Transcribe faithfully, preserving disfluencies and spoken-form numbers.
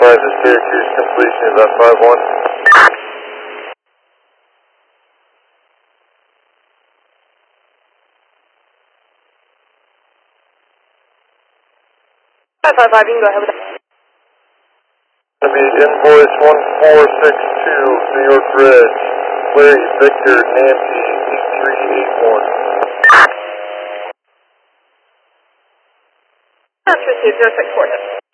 advise the Syracuse completion is at five one. five five five, you can go ahead with that. Going to be invoice one four six two, New York Red, Larry Victor Nancy eight three eight one. That's received, zero six four six.